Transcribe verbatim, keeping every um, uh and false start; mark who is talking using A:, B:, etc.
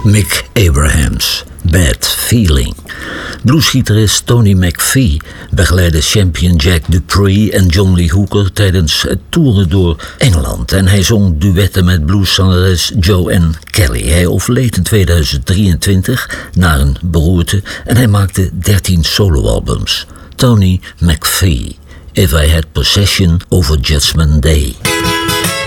A: Mick Abrahams, Bad Feeling. Bluesgitarist Tony McPhee begeleidde champion Jack Dupree en John Lee Hooker tijdens het toeren door Engeland. En hij zong duetten met blueszangeres Joanne Kelly. Hij overleed in tweeduizend drieëntwintig na een beroerte en hij maakte dertien soloalbums. Tony McPhee, If I Had Possession Over Judgment Day.